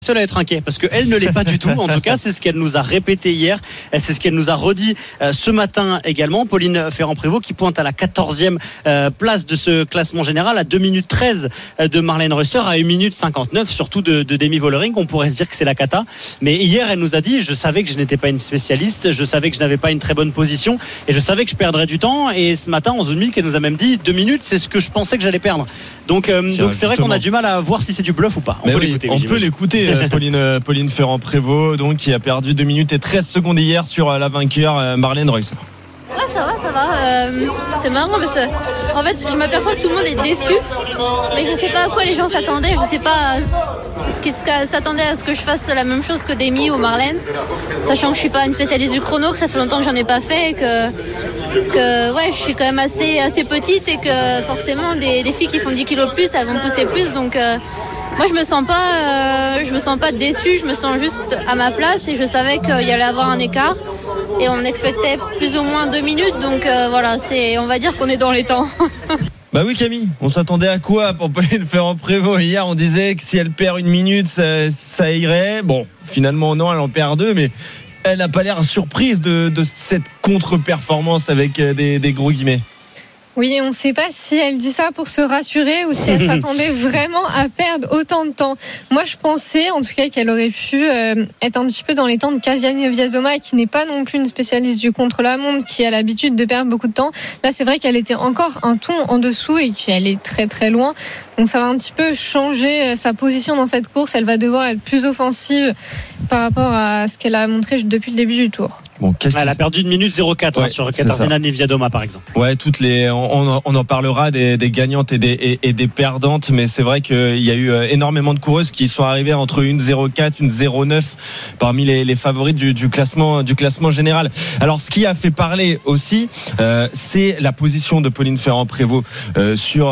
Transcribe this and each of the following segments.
seule à être inquiet parce qu'elle ne l'est pas du tout. En tout cas, c'est ce qu'elle nous a répété hier. C'est ce qu'elle nous a redit ce matin également. Pauline Ferrand-Prévot qui pointe à la 14e place de ce classement général à 2 minutes 13 de Marlène Reusser, à 1 minute 59 surtout de Demi Vollering. On pourrait se dire que c'est la cata. Mais hier, elle nous a dit, je savais que je n'étais pas une spécialiste, je savais que je n'avais pas une très bonne position et je savais que je perdrais du temps. Et ce matin, en zone mixte, elle nous a même dit 2 minutes, c'est ce que je pensais que j'allais perdre. Donc c'est vrai qu'on a du mal à voir si c'est du bluff ou pas. On peut l'écouter. Pauline Ferrand-Prévôt, donc, qui a perdu 2 minutes et 13 secondes hier sur la vainqueur Marlène Reusser. Ouais, ça va. C'est marrant parce que, en fait, je m'aperçois que tout le monde est déçu, mais je sais pas à quoi les gens s'attendaient. Je sais pas ce qu'ils s'attendaient à ce que je fasse la même chose que Demi ou Marlène, sachant que je suis pas une spécialiste du chrono, que ça fait longtemps que j'en ai pas fait, que ouais, je suis quand même assez petite et que forcément des filles qui font 10 kilos de plus, elles vont pousser plus, donc. Moi, je me sens pas déçue, je me sens juste à ma place et je savais qu'il y allait avoir un écart et on expectait plus ou moins 2 minutes, donc voilà, on va dire qu'on est dans les temps. Bah oui, Camille, on s'attendait à quoi pour Pauline Ferrand-Prévôt? Hier, on disait que si elle perd 1 minute, ça irait. Bon, finalement, non, elle en perd 2, mais elle n'a pas l'air surprise de cette contre-performance avec des gros guillemets. Oui, on ne sait pas si elle dit ça pour se rassurer ou si elle s'attendait vraiment à perdre autant de temps. Moi, je pensais en tout cas qu'elle aurait pu être un petit peu dans les temps de Kasia Niewiadoma, qui n'est pas non plus une spécialiste du contre-la-montre, qui a l'habitude de perdre beaucoup de temps. Là, c'est vrai qu'elle était encore un ton en dessous et qu'elle est très très loin. Donc ça va un petit peu changer sa position dans cette course. Elle va devoir être plus offensive par rapport à ce qu'elle a montré depuis le début du tour. Bon, elle a perdu 1 minute 04 sur Katarzyna Niewiadoma par exemple. Ouais, on en parlera des gagnantes et des perdantes, mais c'est vrai qu'il y a eu énormément de coureuses qui sont arrivées entre une 0,4, une 0,9 parmi les favorites du classement général. Alors ce qui a fait parler aussi, c'est la position de Pauline Ferrand-Prévôt sur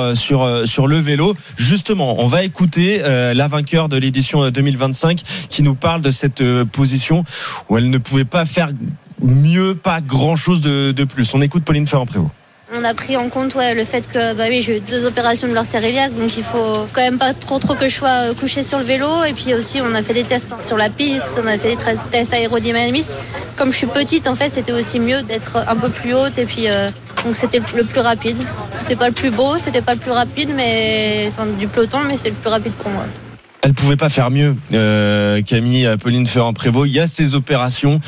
le vélo. Justement, on va écouter la vainqueur de l'édition 2025 qui nous parle de cette position où elle ne pouvait pas faire mieux, pas grand chose de plus. On écoute Pauline Ferrand-Prévôt. On a pris en compte le fait que j'ai eu 2 opérations de l'artère iliaque, donc il faut quand même pas trop que je sois couchée sur le vélo. Et puis aussi on a fait des tests sur la piste, on a fait des tests aérodynamistes. Comme je suis petite, en fait, c'était aussi mieux d'être un peu plus haute et puis donc c'était le plus rapide. C'était pas le plus beau, c'était pas le plus rapide, mais du peloton, mais c'est le plus rapide pour moi. Elle pouvait pas faire mieux, Camille, Pauline Ferrand-Prévôt. Il y a ces opérations.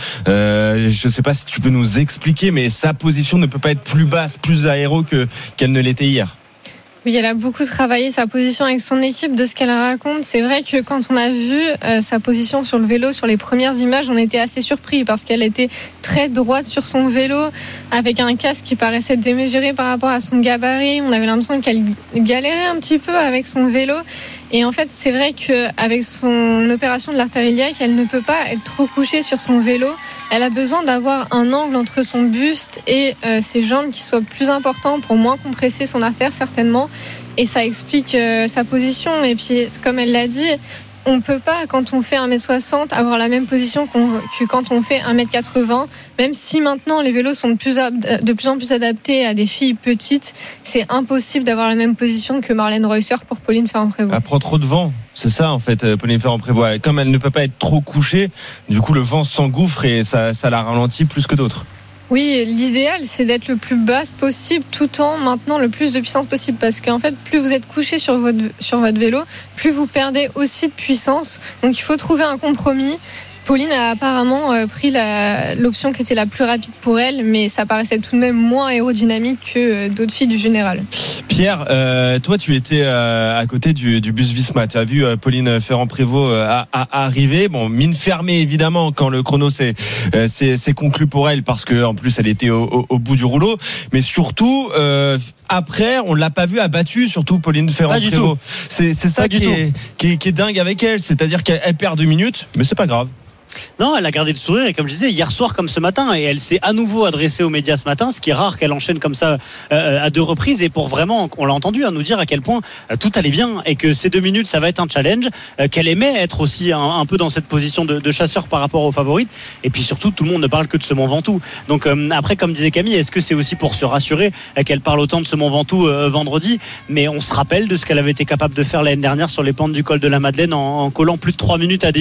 Je sais pas si tu peux nous expliquer, mais sa position ne peut pas être plus basse, plus aéro qu'elle ne l'était hier. Oui, elle a beaucoup travaillé sa position avec son équipe. De ce qu'elle raconte, c'est vrai que quand on a vu sa position sur le vélo, sur les premières images, on était assez surpris parce qu'elle était très droite sur son vélo, avec un casque qui paraissait démesuré par rapport à son gabarit. On avait l'impression qu'elle galérait un petit peu avec son vélo. Et en fait, c'est vrai qu'avec son opération de l'artère iliaque, elle ne peut pas être trop couchée sur son vélo. Elle a besoin d'avoir un angle entre son buste et ses jambes qui soit plus important pour moins compresser son artère, certainement. Et ça explique sa position. Et puis, comme elle l'a dit, on ne peut pas, quand on fait 1m60, avoir la même position que quand on fait 1m80. Même si maintenant les vélos sont de plus en plus adaptés à des filles petites, c'est impossible d'avoir la même position que Marlène Reusser pour Pauline Ferrand-Prévôt. Elle prend trop de vent, c'est ça en fait, Pauline Ferrand-Prévôt. Comme elle ne peut pas être trop couchée, du coup le vent s'engouffre et ça la ralentit plus que d'autres. Oui, l'idéal, c'est d'être le plus basse possible tout en maintenant le plus de puissance possible. Parce qu'en fait, plus vous êtes couché sur votre vélo, plus vous perdez aussi de puissance. Donc, il faut trouver un compromis. Pauline a apparemment pris l'option qui était la plus rapide pour elle, mais ça paraissait tout de même moins aérodynamique que d'autres filles du général. Pierre, toi tu étais à côté du bus Visma, tu as vu Pauline Ferrand-Prévôt arriver, bon, mine fermée évidemment quand le chrono s'est conclu pour elle parce que en plus elle était au bout du rouleau, mais surtout après on l'a pas vue abattue, surtout Pauline Ferrand-Prévôt. C'est ça qui est dingue avec elle, c'est-à-dire qu'elle perd 2 minutes, mais c'est pas grave. Non, elle a gardé le sourire et comme je disais, hier soir comme ce matin, et elle s'est à nouveau adressée aux médias ce matin, ce qui est rare qu'elle enchaîne comme ça à 2 reprises et pour vraiment, on l'a entendu, nous dire à quel point tout allait bien et que ces 2 minutes, ça va être un challenge, qu'elle aimait être aussi un peu dans cette position de chasseur par rapport aux favorites et puis surtout, tout le monde ne parle que de ce Mont Ventoux. Donc après, comme disait Camille, est-ce que c'est aussi pour se rassurer qu'elle parle autant de ce Mont Ventoux vendredi, mais on se rappelle de ce qu'elle avait été capable de faire l'année dernière sur les pentes du col de la Madeleine en collant plus de 3 minutes à